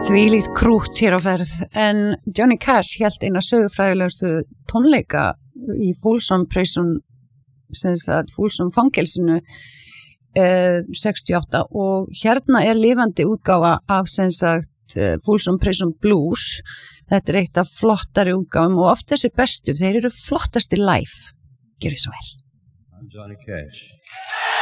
Þvílíkt krútt hér á ferð, en Johnny Cash hélt eina sögufræðilegustu tónleika í Folsom Prison, Folsom fangelsinu 68 og hérna lifandi útgáfa af Folsom Prison Blues. Þetta eitt af flottari útgáfum og oft þessi bestu, þeir eru flottasti live. Gjörið svo vel. I'm Johnny Cash.